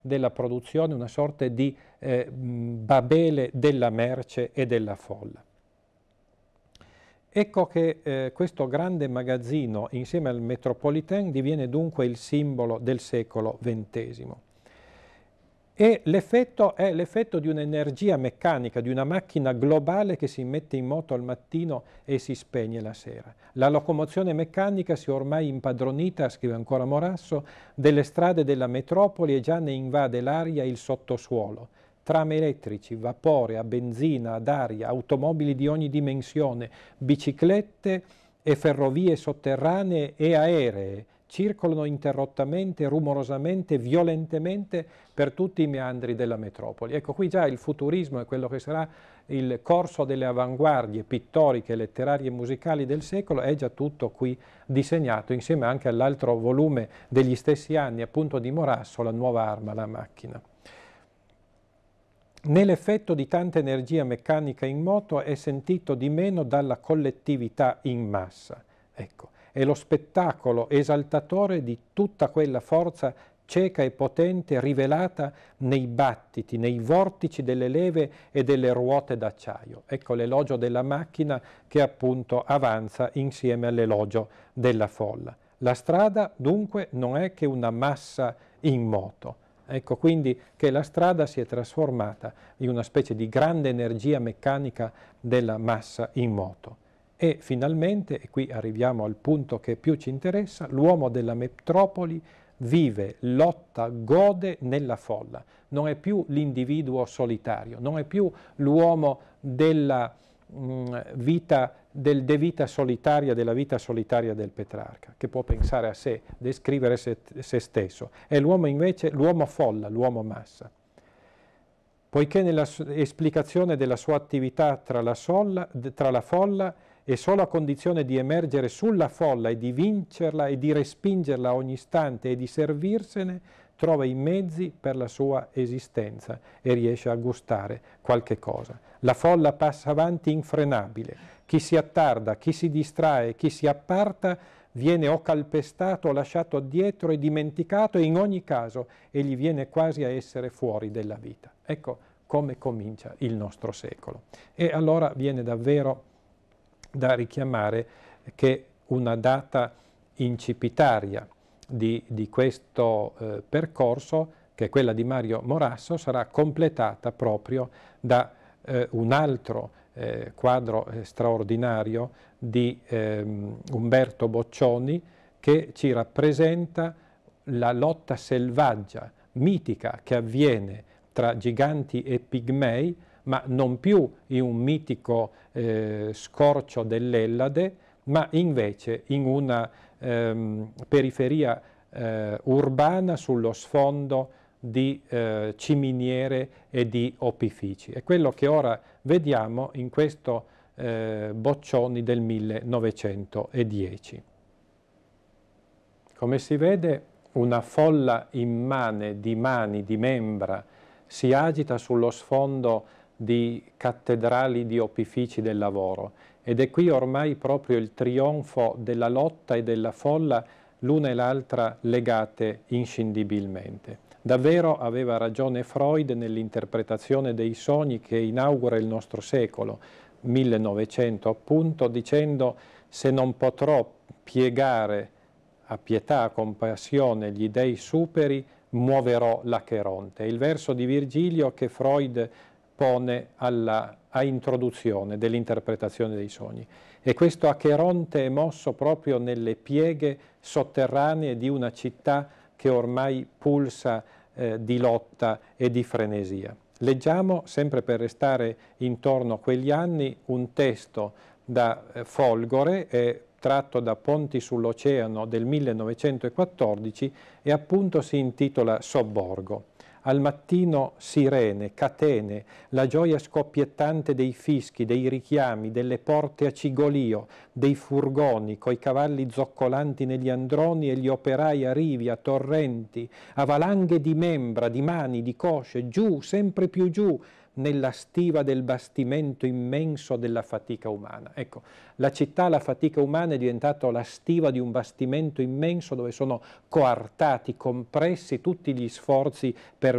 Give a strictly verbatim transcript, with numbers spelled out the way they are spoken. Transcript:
della produzione, una sorta di eh, Babele della merce e della folla. Ecco che eh, questo grande magazzino insieme al Metropolitain diviene dunque il simbolo del secolo ventesimo. E l'effetto è l'effetto di un'energia meccanica, di una macchina globale che si mette in moto al mattino e si spegne la sera. La locomozione meccanica si è ormai impadronita, scrive ancora Morasso, delle strade della metropoli e già ne invade l'aria il sottosuolo. Tram elettrici, vapore, a benzina, ad aria, automobili di ogni dimensione, biciclette e ferrovie sotterranee e aeree circolano interrottamente, rumorosamente, violentemente per tutti i meandri della metropoli. Ecco, qui già il futurismo è quello che sarà il corso delle avanguardie pittoriche, letterarie e musicali del secolo, è già tutto qui disegnato, insieme anche all'altro volume degli stessi anni, appunto di Morasso, La nuova arma, la macchina. Nell'effetto di tanta energia meccanica in moto è sentito di meno dalla collettività in massa. Ecco, è lo spettacolo esaltatore di tutta quella forza cieca e potente rivelata nei battiti, nei vortici delle leve e delle ruote d'acciaio. Ecco l'elogio della macchina che appunto avanza insieme all'elogio della folla. La strada dunque non è che una massa in moto. Ecco quindi che la strada si è trasformata in una specie di grande energia meccanica della massa in moto. E finalmente, e qui arriviamo al punto che più ci interessa, l'uomo della metropoli vive, lotta, gode nella folla. Non è più l'individuo solitario, non è più l'uomo della mh, vita, del de vita solitaria, della vita solitaria del Petrarca, che può pensare a sé, descrivere se, se stesso. È l'uomo invece, l'uomo folla, l'uomo massa. Poiché nella esplicazione della sua attività tra la, solla, tra la folla è solo a condizione di emergere sulla folla e di vincerla e di respingerla a ogni istante e di servirsene, trova i mezzi per la sua esistenza e riesce a gustare qualche cosa. La folla passa avanti infrenabile. Chi si attarda, chi si distrae, chi si apparta viene o calpestato o lasciato dietro e dimenticato e in ogni caso egli viene quasi a essere fuori della vita. Ecco come comincia il nostro secolo. E allora viene davvero da richiamare che una data incipitaria di, di questo eh, percorso, che è quella di Mario Morasso, sarà completata proprio da eh, un altro eh, quadro eh, straordinario di eh, Umberto Boccioni, che ci rappresenta la lotta selvaggia, mitica, che avviene tra giganti e pigmei, ma non più in un mitico eh, scorcio dell'Ellade, ma invece in una ehm, periferia eh, urbana sullo sfondo di eh, ciminiere e di opifici. È quello che ora vediamo in questo eh, Boccioni del millenovecentodieci. Come si vede, una folla immane di mani, di membra, si agita sullo sfondo di cattedrali di opifici del lavoro, ed è qui ormai proprio il trionfo della lotta e della folla, l'una e l'altra legate inscindibilmente. Davvero aveva ragione Freud nell'interpretazione dei sogni che inaugura il nostro secolo, millenovecento appunto, dicendo: se non potrò piegare a pietà, a compassione gli dei superi, muoverò l'Acheronte. Il verso di Virgilio che Freud pone alla a introduzione dell'interpretazione dei sogni. E questo Acheronte è mosso proprio nelle pieghe sotterranee di una città che ormai pulsa eh, di lotta e di frenesia. Leggiamo, sempre per restare intorno a quegli anni, un testo da eh, Folgore, eh, tratto da Ponti sull'Oceano del millenovecentoquattordici e appunto si intitola Sobborgo. Al mattino sirene, catene, la gioia scoppiettante dei fischi, dei richiami, delle porte a cigolio, dei furgoni coi cavalli zoccolanti negli androni e gli operai a rivi, a torrenti, a valanghe di membra, di mani, di cosce, giù, sempre più giù, nella stiva del bastimento immenso della fatica umana. Ecco, la città, la fatica umana è diventata la stiva di un bastimento immenso dove sono coartati, compressi tutti gli sforzi per